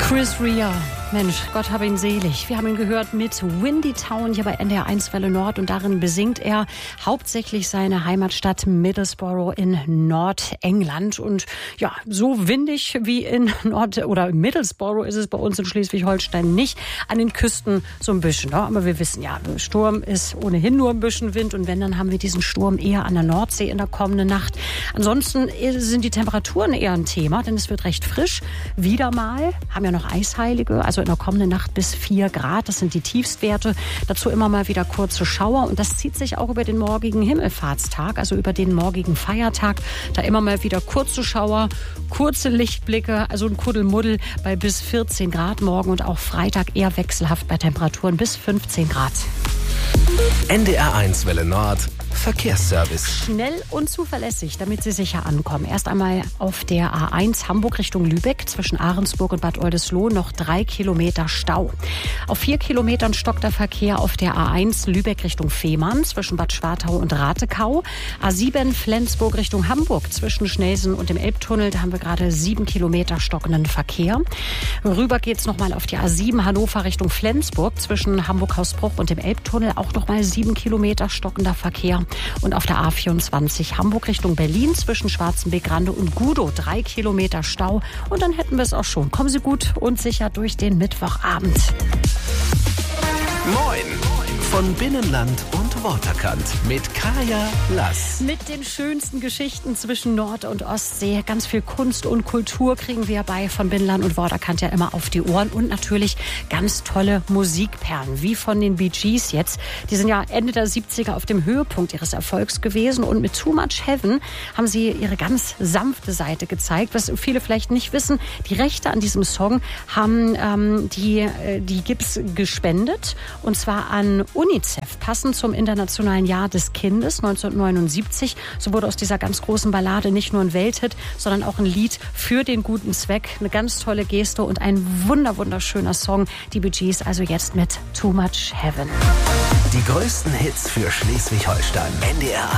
Chris Rea. Mensch, Gott habe ihn selig. Wir haben ihn gehört mit Windy Town hier bei NDR 1 Welle Nord und darin besingt er hauptsächlich seine Heimatstadt Middlesbrough in Nordengland. Und ja, so windig wie in Middlesbrough ist es bei uns in Schleswig-Holstein nicht. An den Küsten so ein bisschen, ne? Aber wir wissen ja, Sturm ist ohnehin nur ein bisschen Wind und wenn, dann haben wir diesen Sturm eher an der Nordsee in der kommenden Nacht. Ansonsten sind die Temperaturen eher ein Thema, denn es wird recht frisch. Wieder mal, haben ja noch Eisheilige, also in der kommenden Nacht bis 4 Grad. Das sind die Tiefstwerte. Dazu immer mal wieder kurze Schauer. Und das zieht sich auch über den morgigen Himmelfahrtstag, also über den morgigen Feiertag. Da immer mal wieder kurze Schauer, kurze Lichtblicke, also ein Kuddelmuddel bei bis 14 Grad morgen und auch Freitag eher wechselhaft bei Temperaturen bis 15 Grad. NDR 1 Welle Nord Verkehrsservice. Schnell und zuverlässig, damit Sie sicher ankommen. Erst einmal auf der A1 Hamburg Richtung Lübeck zwischen Ahrensburg und Bad Oldesloe noch 3 Kilometer Stau. Auf 4 Kilometern stockt der Verkehr auf der A1 Lübeck Richtung Fehmarn zwischen Bad Schwartau und Ratekau. A7 Flensburg Richtung Hamburg zwischen Schnelsen und dem Elbtunnel. Da haben wir gerade 7 Kilometer stockenden Verkehr. Rüber geht's nochmal auf die A7 Hannover Richtung Flensburg zwischen Hamburg-Hausbruch und dem Elbtunnel. Auch nochmal 7 Kilometer stockender Verkehr. Und auf der A24 Hamburg Richtung Berlin zwischen Schwarzenbeck-Rande und Gudow 3 Kilometer Stau. Und dann hätten wir es auch schon. Kommen Sie gut und sicher durch den Mittwochabend. Moin! Von Binnenland und Waterkant mit Kaya Lass. Mit den schönsten Geschichten zwischen Nord- und Ostsee. Ganz viel Kunst und Kultur kriegen wir bei von Binnenland und Waterkant ja immer auf die Ohren. Und natürlich ganz tolle Musikperlen, wie von den Bee Gees jetzt. Die sind ja Ende der 70er auf dem Höhepunkt ihres Erfolgs gewesen. Und mit Too Much Heaven haben sie ihre ganz sanfte Seite gezeigt. Was viele vielleicht nicht wissen, die Rechte an diesem Song haben die Gibbs gespendet. Und zwar an UNICEF, passend zum Internationalen Jahr des Kindes 1979. So wurde aus dieser ganz großen Ballade nicht nur ein Welthit, sondern auch ein Lied für den guten Zweck. Eine ganz tolle Geste und ein wunderschöner Song. Die Bee Gees also jetzt mit Too Much Heaven. Die größten Hits für Schleswig-Holstein. NDR